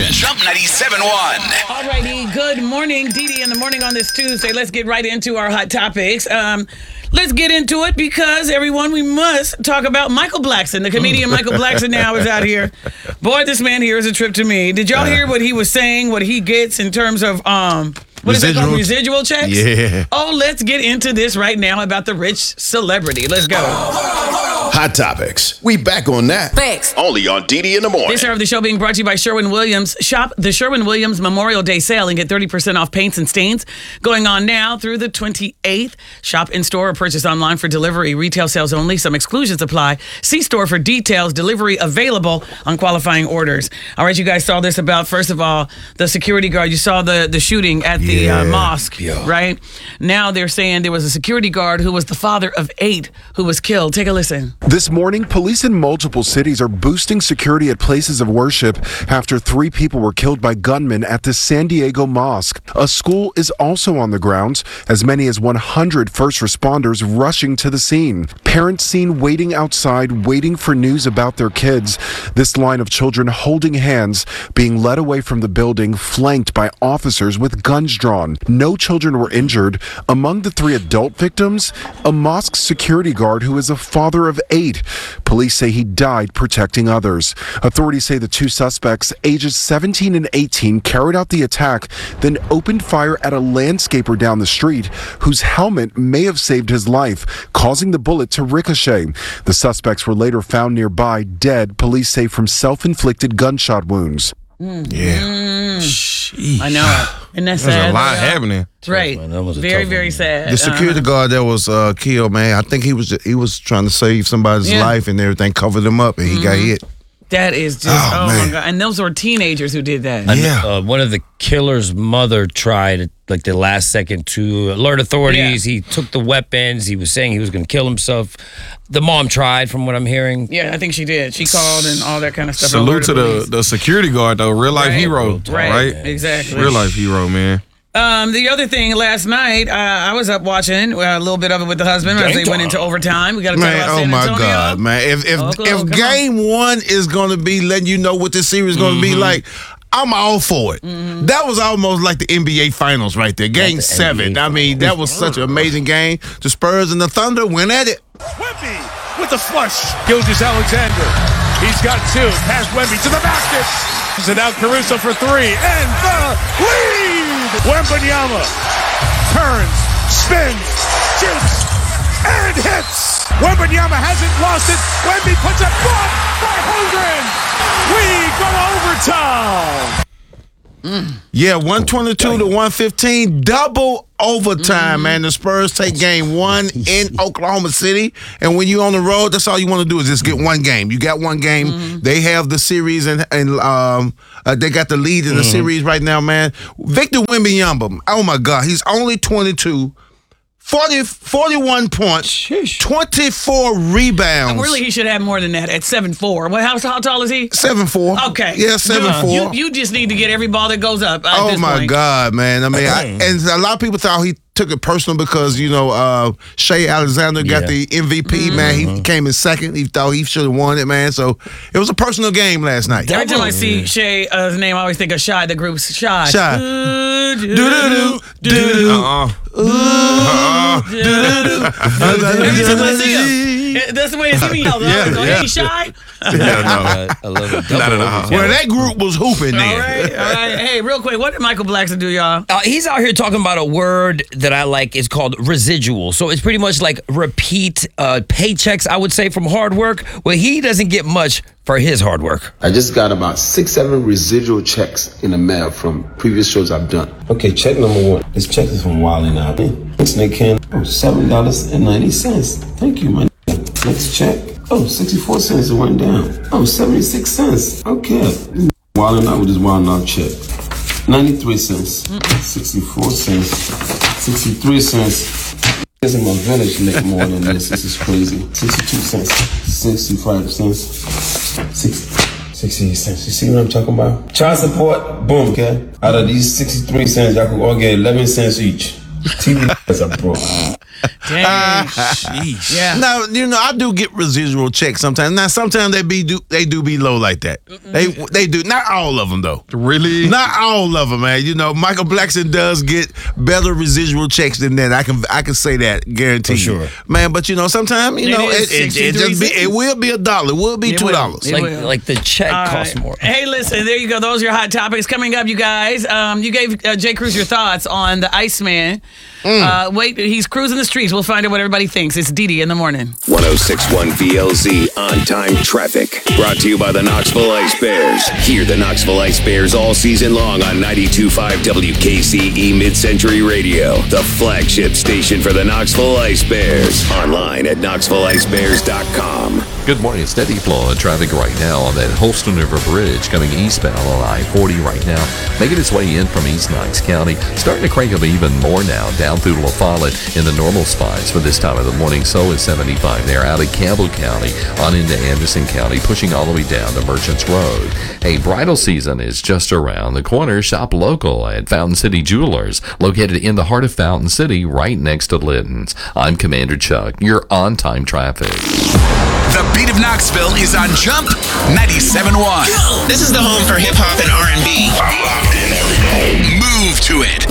station. Jump 97.1. All righty. Good morning, Dee in the morning on this Tuesday. Let's get right into our hot topics. Let's get into it because, everyone, we must talk about Michael Blackson. The comedian Michael Blackson now is out here. Boy, this man here is a trip to me. Did y'all hear what he was saying, what he gets in terms of, what is it called? Residual checks? Yeah. Oh, let's get into this right now about the rich celebrity. Let's go. Hot topics. We back on that. Thanks. Only on Dee in the morning. This hour of the show being brought to you by Sherwin-Williams. Shop the Sherwin-Williams Memorial Day sale and get 30% off paints and stains. Going on now through the 28th. Shop in-store or purchase online for delivery. Retail sales only. Some exclusions apply. See store for details. Delivery available on qualifying orders. All right, you guys saw this about, first of all, the security guard. You saw the shooting at the mosque, right? Now they're saying there was a security guard who was the father of 8 who was killed. Take a listen. This morning, police in multiple cities are boosting security at places of worship after 3 people were killed by gunmen at the San Diego Mosque. A school is also on the grounds, as many as 100 first responders rushing to the scene. Parents seen waiting outside, waiting for news about their kids. This line of children holding hands, being led away from the building, flanked by officers with guns drawn. No children were injured. Among the 3 adult victims, a mosque security guard who is a father of 8. Police say he died protecting others. Authorities say the 2 suspects, ages 17 and 18, carried out the attack, then opened fire at a landscaper down the street, whose helmet may have saved his life, causing the bullet to ricochet. The suspects were later found nearby, dead, police say, from self-inflicted gunshot wounds. I know. And that's sad. There's a lot happening. Right. Man, that was a Very, tough very one. sad. The security guard that was killed, man, I think he was trying to save somebody's life and everything, covered him up, and he got hit. That is just, oh my God. And those were teenagers who did that. Yeah. One of the killer's mother tried, like the last second, to alert authorities. Yeah. He took the weapons. He was saying he was going to kill himself. The mom tried, from what I'm hearing. Yeah, I think she did. She called and all that kind of stuff. Salute to the security guard, though. Real life hero. Right? Exactly. Real life hero, man. The other thing, last night, I was up watching a little bit of it with the husband as they went into overtime. We got to talk about San Antonio. Oh my God, man! If game 1 is going to be letting you know what this series is going to be like, I'm all for it. That was almost like the NBA Finals right there. Game 7. I mean, that was such an amazing game. The Spurs and the Thunder went at it. Wemby with the flush. Gilgeous-Alexander. He's got 2. Pass Wemby to the basket. And now Caruso for 3. And the lead! Wembanyama turns, spins, shoots, and hits. Wembanyama hasn't lost it. Wemby puts it blocked by Holmgren. We go overtime. Yeah, 122 to 115, double overtime, man. The Spurs take game 1 in Oklahoma City, and when you're on the road, that's all you want to do is just get one game. You got one game. They have the series, and they got the lead in the series right now, man. Victor Wembanyama, oh my God, he's only 22. 41 points, 24 rebounds. Really, he should have more than that at 7'4". Well, how tall is he? 7'4". Okay. Yeah, 7'4". You just need to get every ball that goes up. At Oh this my point. God, man! I mean, and a lot of people thought he took it personal because Shea Alexander got the MVP. Man, he came in second. He thought he should have won it, man. So it was a personal game last night. Every time I see Shay's name, I always think of Shy. The group's Shy. Shy. Every time I see him, that's the way it's me. Hey, Shy. I love it. Not at all. Well, that group was hooping All then. right. Hey, real quick, what did Michael Blackson do, y'all? He's out here talking about a word that I like. It's called residual. So it's pretty much like repeat paychecks, I would say, from hard work. Well, he doesn't get much for his hard work. I just got about 6-7 residual checks in the mail from previous shows I've done. Okay, check number 1. This check is from Wildin' Out. Snake can. $7.90. Thank you, man. Next check. 64 cents. It went down. 76 cents. Okay. Wildin' Out with this Wildin' Out check. 93 cents. 64 cents. 63 cents. Guys in my village make more than this. This is crazy. 62 cents. 65 cents. 68 cents. You see what I'm talking about? Child support, boom, okay? Out of these 63 cents, y'all could all get 11 cents each. TV is a broke. Dang. Sheesh. Yeah. Now, I do get residual checks sometimes. Now, sometimes they do be low like that. They do. Not all of them, though. Really? Not all of them, man. Michael Blackson does get better residual checks than that. I can say that, guaranteed. For sure. Man, but sometimes, it will be $1. It will be $2. Like the check costs more. Hey, listen, there you go. Those are your hot topics. Coming up, you guys, you gave Jay Cruz your thoughts on the Iceman. Wait, he's cruising the streets. We'll find out what everybody thinks. It's Didi in the morning. 1061 VLZ on time traffic. Brought to you by the Knoxville Ice Bears. Hear the Knoxville Ice Bears all season long on 92.5 WKCE Mid-Century Radio, the flagship station for the Knoxville Ice Bears. Online at KnoxvilleIceBears.com. Good morning. Steady flow of traffic right now on that Holston River Bridge coming eastbound on I-40 right now, making its way in from East Knox County. Starting to crank up even more now down through La Follette in the normal spots for this time of the morning. So is 75 there out of Campbell County on into Anderson County, pushing all the way down to Merchants Road. Hey, bridal season is just around the corner. Shop local at Fountain City Jewelers, located in the heart of Fountain City, right next to Litton's. I'm Commander Chuck. You're on time traffic. The beat of Knoxville is on Jump 97.1. This is the home for hip hop and R&B. I'm locked in every day. Move to it.